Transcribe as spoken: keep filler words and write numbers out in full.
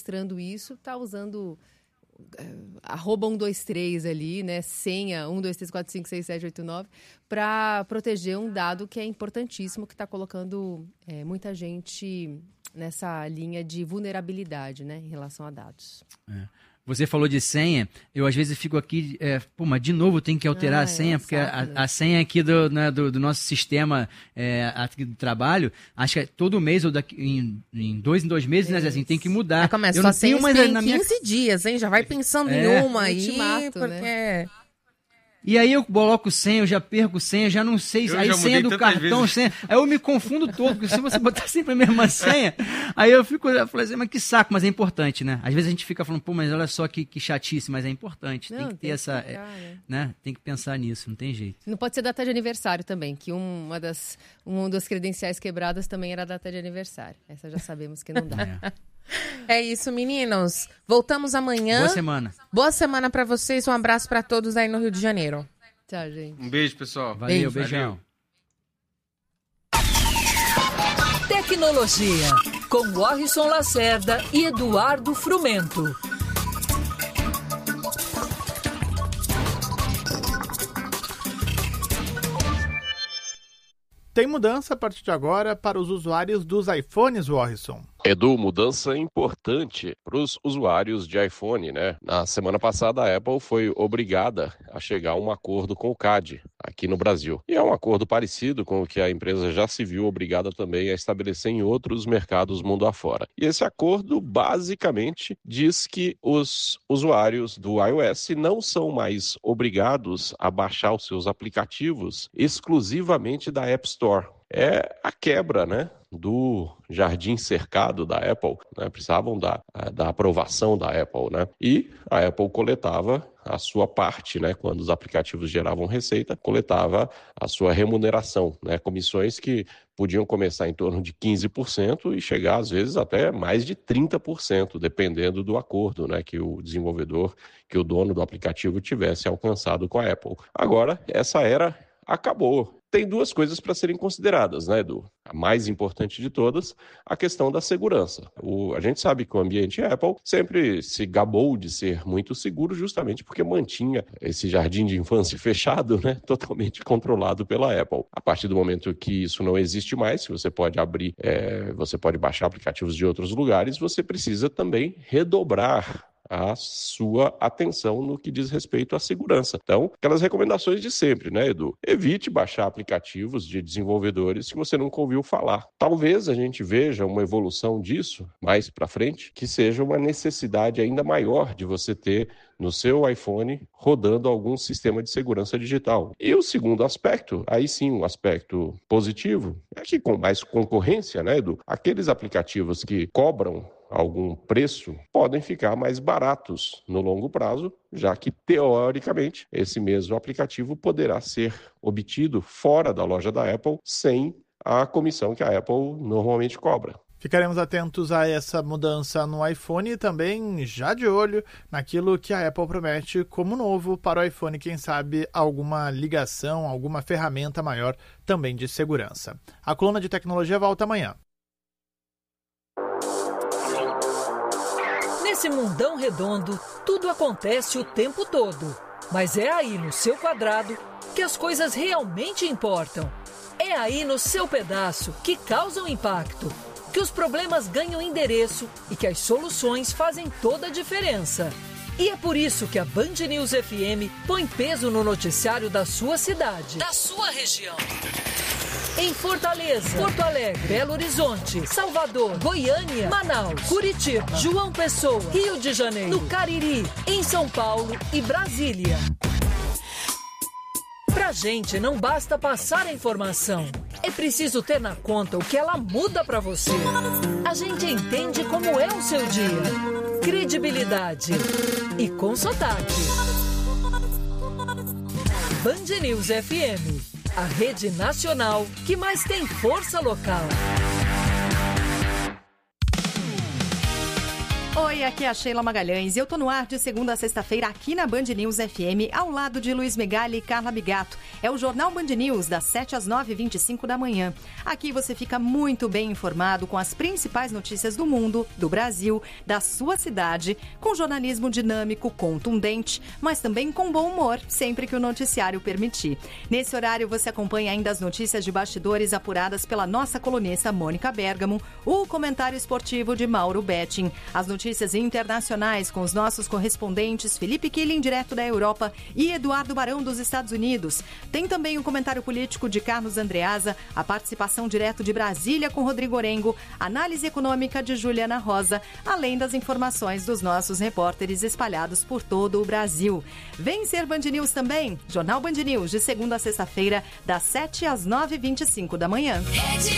mostrando isso, está usando arroba um dois três ali, né, senha um dois três quatro cinco seis sete oito nove, para proteger um dado que é importantíssimo, que está colocando é, muita gente nessa linha de vulnerabilidade, né, em relação a dados. É. Você falou de senha, eu às vezes fico aqui, é, pô, mas de novo tem que alterar ah, a senha, é porque a, a senha aqui do, né, do, do nosso sistema é, aqui do trabalho, acho que é todo mês ou daqui, em, em dois em dois meses, é. né, assim, tem que mudar. Ah, começa, eu só não tenho mais mais na quinze minha... dias, hein, já vai pensando é. em uma aí, Ultimato, porque... né? E aí eu coloco senha, eu já perco senha, já não sei, eu aí senha do cartão, vezes. senha, aí eu me confundo todo, porque se você botar sempre a mesma senha, aí eu fico, eu falo assim, mas que saco, mas é importante, né? Às vezes a gente fica falando, pô, mas olha só que, que chatice, mas é importante, não, tem que ter tem essa, que ficar, é, né? Tem que pensar nisso, não tem jeito. Não pode ser data de aniversário também, que uma das, uma das credenciais quebradas também era data de aniversário, essa já sabemos que não dá. É. É isso, meninos. Voltamos amanhã. Boa semana. Boa semana pra vocês. Um abraço pra todos aí no Rio de Janeiro. Tchau, gente. Um beijo, pessoal. Valeu, beijo. beijão. Tecnologia, com Warrison Lacerda e Eduardo Frumento. Tem mudança a partir de agora para os usuários dos iPhones, Warrison. Edu, mudança importante para os usuários de iPhone, né? Na semana passada, a Apple foi obrigada a chegar a um acordo com o C A D aqui no Brasil. E é um acordo parecido com o que a empresa já se viu obrigada também a estabelecer em outros mercados mundo afora. E esse acordo, basicamente, diz que os usuários do iOS não são mais obrigados a baixar os seus aplicativos exclusivamente da App Store. É a quebra, né, do jardim cercado da Apple, né? Precisavam da, da aprovação da Apple, né? E a Apple coletava a sua parte, né? Quando os aplicativos geravam receita, coletava a sua remuneração, né? Comissões que podiam começar em torno de quinze por cento e chegar, às vezes, até mais de trinta por cento, dependendo do acordo, né? Que o desenvolvedor, que o dono do aplicativo tivesse alcançado com a Apple. Agora, essa era acabou. Tem duas coisas para serem consideradas, né, Edu? A mais importante de todas, a questão da segurança. O, a gente sabe que o ambiente Apple sempre se gabou de ser muito seguro justamente porque mantinha esse jardim de infância fechado, né, totalmente controlado pela Apple. A partir do momento que isso não existe mais, que você pode abrir, é, você pode baixar aplicativos de outros lugares, você precisa também redobrar a sua atenção no que diz respeito à segurança. Então, aquelas recomendações de sempre, né, Edu? Evite baixar aplicativos de desenvolvedores que você nunca ouviu falar. Talvez a gente veja uma evolução disso mais para frente, que seja uma necessidade ainda maior de você ter no seu iPhone rodando algum sistema de segurança digital. E o segundo aspecto, aí sim um aspecto positivo, é que com mais concorrência, né, Edu? Aqueles aplicativos que cobram algum preço podem ficar mais baratos no longo prazo, já que, teoricamente, esse mesmo aplicativo poderá ser obtido fora da loja da Apple sem a comissão que a Apple normalmente cobra. Ficaremos atentos a essa mudança no iPhone e também já de olho naquilo que a Apple promete como novo para o iPhone, quem sabe alguma ligação, alguma ferramenta maior também de segurança. A coluna de tecnologia volta amanhã. Nesse mundão redondo, tudo acontece o tempo todo. Mas é aí no seu quadrado que as coisas realmente importam. É aí no seu pedaço que causam impacto, que os problemas ganham endereço e que as soluções fazem toda a diferença. E é por isso que a Band News F M põe peso no noticiário da sua cidade, da sua região. Em Fortaleza, Porto Alegre, Belo Horizonte, Salvador, Goiânia, Manaus, Curitiba, João Pessoa, Rio de Janeiro, no Cariri, em São Paulo e Brasília. Pra gente não basta passar a informação, é preciso ter na conta o que ela muda pra você. A gente entende como é o seu dia. Credibilidade e com sotaque. Band News F M, a rede nacional que mais tem força local. Oi, aqui é a Sheila Magalhães e eu tô no ar de segunda a sexta-feira aqui na Band News F M, ao lado de Luiz Megali e Carla Bigato. É o Jornal Band News, das sete às nove e vinte e cinco da manhã. Aqui você fica muito bem informado com as principais notícias do mundo, do Brasil, da sua cidade, com jornalismo dinâmico, contundente, mas também com bom humor, sempre que o noticiário permitir. Nesse horário você acompanha ainda as notícias de bastidores apuradas pela nossa colunista Mônica Bergamo, o comentário esportivo de Mauro Betting, as notícias internacionais com os nossos correspondentes Felipe Killing, direto da Europa, e Eduardo Barão, dos Estados Unidos. Tem também o comentário político de Carlos Andreasa, a participação direto de Brasília com Rodrigo Orengo, análise econômica de Juliana Rosa, além das informações dos nossos repórteres espalhados por todo o Brasil. Vem ser Band News também, Jornal Band News, de segunda a sexta-feira, das sete às nove e vinte e cinco da manhã.